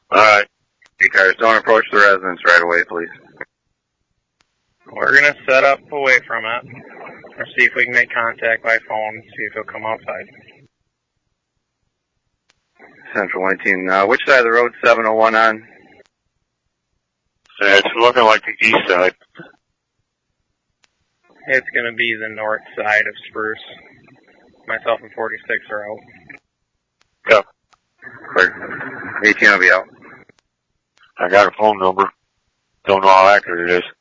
Alright. Cars, don't approach the residence right away, please. We're going to set up away from it. Or see if we can make contact by phone, see if he'll come outside. Central 19, which side of the road 701 on? It's looking like the east side. It's going to be the north side of Spruce. Myself and 46 are out. Yep. Clear. 18 will be out. I got a phone number. Don't know how accurate it is.